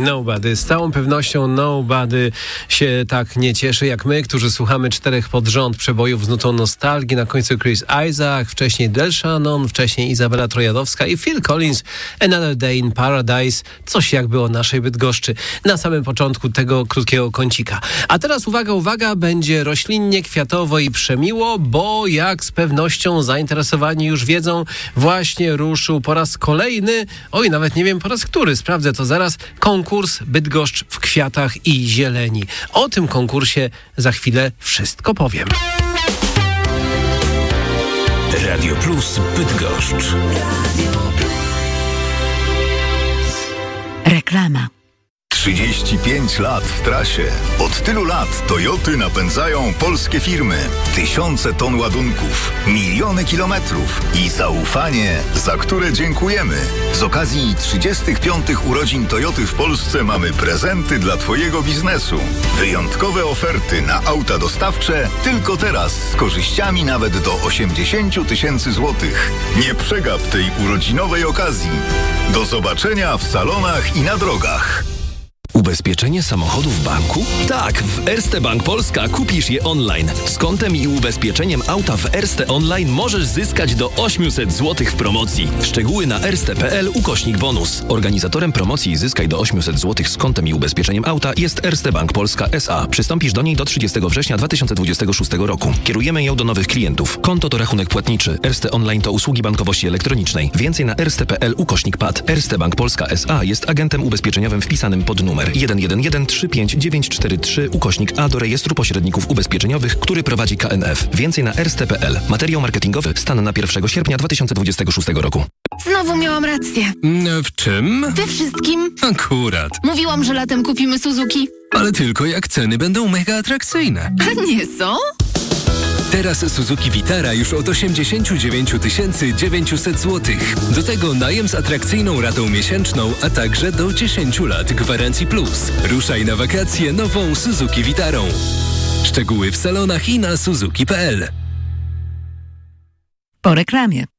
Nobody. Z całą pewnością nobody się tak nie cieszy jak my, którzy słuchamy 4 pod rząd przebojów z nutą nostalgii. Na końcu Chris Isaak, wcześniej Del Shannon, wcześniej Izabela Trojadowska i Phil Collins, Another Day in Paradise. Coś jakby o naszej Bydgoszczy. Na samym początku tego krótkiego kącika. A teraz uwaga, będzie roślinnie, kwiatowo i przemiło, bo jak z pewnością zainteresowani już wiedzą, właśnie ruszył po raz kolejny, nawet nie wiem po raz który, sprawdzę to zaraz, konkurs Bydgoszcz w kwiatach i zieleni. O tym konkursie za chwilę wszystko powiem. Radio Plus Bydgoszcz. Reklama. 35 lat w trasie. Od tylu lat Toyoty napędzają polskie firmy. Tysiące ton ładunków, miliony kilometrów i zaufanie, za które dziękujemy. Z okazji 35 urodzin Toyoty w Polsce mamy prezenty dla Twojego biznesu. Wyjątkowe oferty na auta dostawcze tylko teraz z korzyściami nawet do 80 tysięcy złotych. Nie przegap tej urodzinowej okazji. Do zobaczenia w salonach i na drogach. Ubezpieczenie samochodu w banku? Tak, w Erste Bank Polska kupisz je online. Z kontem i ubezpieczeniem auta w Erste Online możesz zyskać do 800 zł w promocji. Szczegóły na erste.pl/bonus. Organizatorem promocji Zyskaj do 800 zł z kontem i ubezpieczeniem auta jest Erste Bank Polska S.A. Przystąpisz do niej do 30 września 2026 roku. Kierujemy ją do nowych klientów. Konto to rachunek płatniczy. Erste Online to usługi bankowości elektronicznej. Więcej na erste.pl/PAD. Erste Bank Polska S.A. jest agentem ubezpieczeniowym wpisanym pod numer 111-35943/A do rejestru pośredników ubezpieczeniowych, który prowadzi KNF. Więcej na erste.pl. Materiał marketingowy. Stan na 1 sierpnia 2026 roku. Znowu miałam rację. W czym? We wszystkim. Akurat. Mówiłam, że latem kupimy Suzuki. Ale tylko jak ceny będą mega atrakcyjne. A nie są? Teraz Suzuki Vitara już od 89 900 zł. Do tego najem z atrakcyjną ratą miesięczną, a także do 10 lat gwarancji plus. Ruszaj na wakacje nową Suzuki Vitarą. Szczegóły w salonach i na suzuki.pl. Po reklamie.